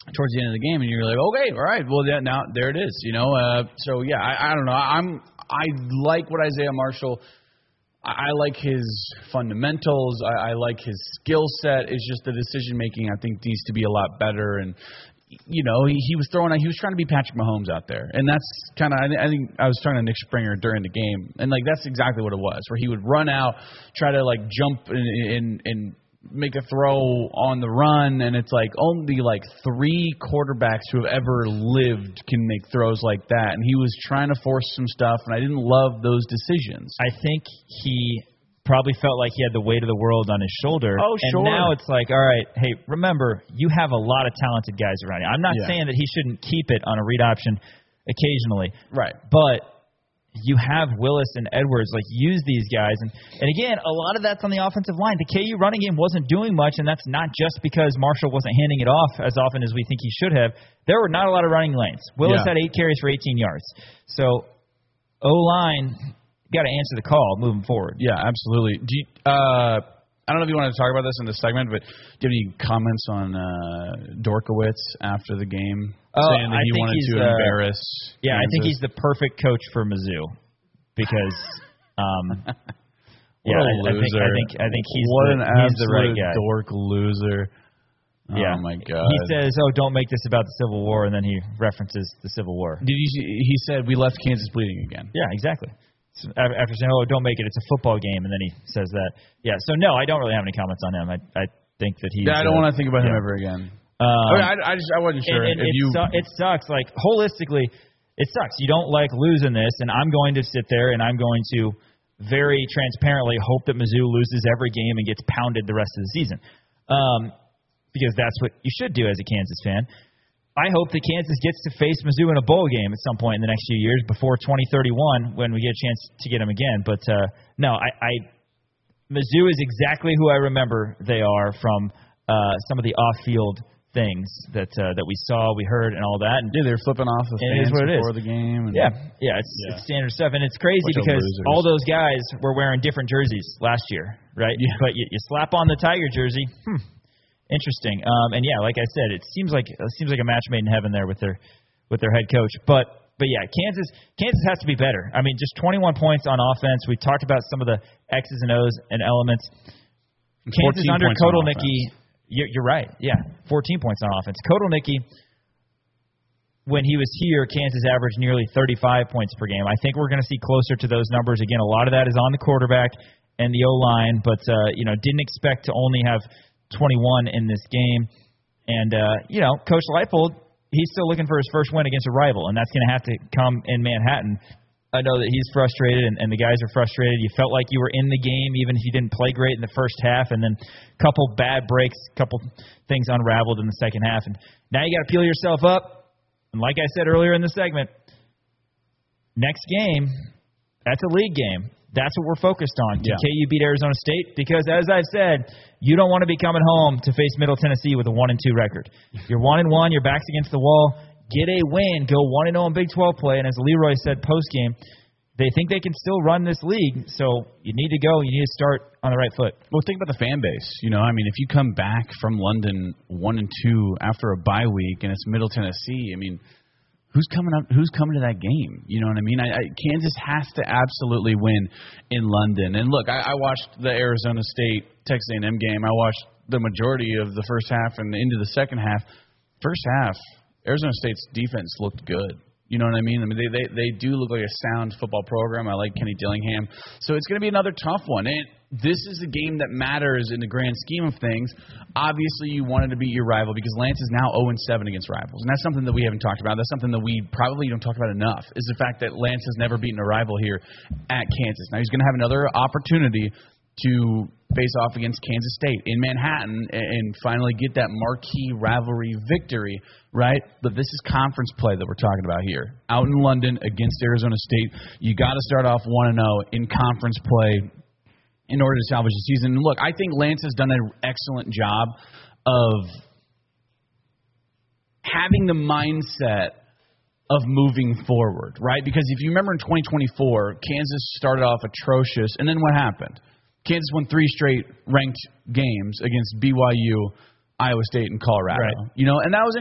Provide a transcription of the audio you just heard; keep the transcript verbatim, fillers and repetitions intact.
towards the end of the game, and you're like, okay, all right, well, yeah, now there it is, you know. Uh, so yeah, I, I don't know. I'm I like what Isaiah Marshall. I, I like his fundamentals. I, I like his skill set. It's just the decision making, I think, needs to be a lot better. And you know, he, he was throwing, he was trying to be Patrick Mahomes out there, and that's kind of, I, I think I was talking to Nick Springer during the game, and like that's exactly what it was, where he would run out, try to like jump and and make a throw on the run, and it's like only like three quarterbacks who have ever lived can make throws like that, and he was trying to force some stuff, and I didn't love those decisions. I think he probably felt like he had the weight of the world on his shoulder. Oh, and sure. now it's like, all right, hey, remember, you have a lot of talented guys around you. I'm not yeah. saying that he shouldn't keep it on a read option occasionally. Right. But you have Willis and Edwards, like, use these guys. And, and again, a lot of that's on the offensive line. The K U running game wasn't doing much, and that's not just because Marshall wasn't handing it off as often as we think he should have. There were not a lot of running lanes. Willis yeah. had eight carries for eighteen yards. So, O-line got to answer the call moving forward. Yeah, absolutely. Do you, uh, I don't know if you want to talk about this in this segment, but do you have any comments on uh, Dorkowitz after the game, oh, saying that I he think wanted he's to the, embarrass Yeah, Kansas? I think he's the perfect coach for Mizzou because, um, yeah, what a I, I think I think I think he's what the, an he's the right absolute guy. dork loser. Yeah. Oh my God. He says, "Oh, don't make this about the Civil War," and then he references the Civil War. Did you see, he said we left Kansas bleeding again? Yeah, exactly. So after saying, "Oh, don't make it, it's a football game," and then he says that. Yeah. So no, I don't really have any comments on him. I I think that he's. Yeah, I don't uh, want to think about yeah. him ever again. Um, okay, I, I just I wasn't sure and, and if it, you. su- it sucks. Like holistically, it sucks. You don't like losing this, and I'm going to sit there and I'm going to very transparently hope that Mizzou loses every game and gets pounded the rest of the season, um, because that's what you should do as a Kansas fan. I hope that Kansas gets to face Mizzou in a bowl game at some point in the next few years before twenty thirty-one when we get a chance to get them again. But uh, no, I, I Mizzou is exactly who I remember they are from uh, some of the off-field things that uh, that we saw, we heard, and all that. And yeah, they're flipping off the fans before the game. And yeah, yeah, it's, yeah. it's standard stuff, and it's crazy Bunch because all those guys were wearing different jerseys last year, right? Yeah. But you, you slap on the Tiger jersey. Hmm. Interesting, um, and yeah, like I said, it seems like it seems like a match made in heaven there with their with their head coach. But but yeah, Kansas Kansas has to be better. I mean, just twenty-one points on offense. We talked about some of the X's and O's and elements. Kansas under Kotelnicki, you're, you're right. Yeah, fourteen points on offense. Kotelnicki, when he was here, Kansas averaged nearly thirty-five points per game. I think we're going to see closer to those numbers again. A lot of that is on the quarterback and the O line, but uh, you know, didn't expect to only have twenty-one in this game. And, uh, you know, Coach Leipold, he's still looking for his first win against a rival, and that's going to have to come in Manhattan. I know that he's frustrated, and, and the guys are frustrated. You felt like you were in the game, even if you didn't play great in the first half, and then a couple bad breaks, a couple things unraveled in the second half. And now you got to peel yourself up. And like I said earlier in the segment, next game, that's a league game. That's what we're focused on. Can yeah. K U beat Arizona State? Because, as I've said, you don't want to be coming home to face Middle Tennessee with a one and two record. You're one and one. Your back's against the wall. Get a win. Go one and zero in Big twelve play. And as Leroy said post game, they think they can still run this league. So you need to go. You need to start on the right foot. Well, think about the fan base. You know, I mean, if you come back from London one and two after a bye week, and it's Middle Tennessee, I mean. Who's coming up? Who's coming to that game? You know what I mean? I, I, Kansas has to absolutely win in London. And look, I, I watched the Arizona State Texas A and M game. I watched the majority of the first half and into the second half. First half, Arizona State's defense looked good. You know what I mean? I mean, they they, they do look like a sound football program. I like Kenny Dillingham. So it's going to be another tough one. And this is a game that matters in the grand scheme of things. Obviously, you wanted to beat your rival because Lance is now oh and seven against rivals. And that's something that we haven't talked about. That's something that we probably don't talk about enough, is the fact that Lance has never beaten a rival here at Kansas. Now, he's going to have another opportunity to face off against Kansas State in Manhattan and finally get that marquee rivalry victory, right? But this is conference play that we're talking about here. Out in London against Arizona State, you got to start off one and oh in conference play in order to salvage the season. And look, I think Lance has done an excellent job of having the mindset of moving forward, right? Because if you remember in twenty twenty-four, Kansas started off atrocious, and then what happened? Kansas won three straight ranked games against B Y U, Iowa State, and Colorado. Right. You know, and that was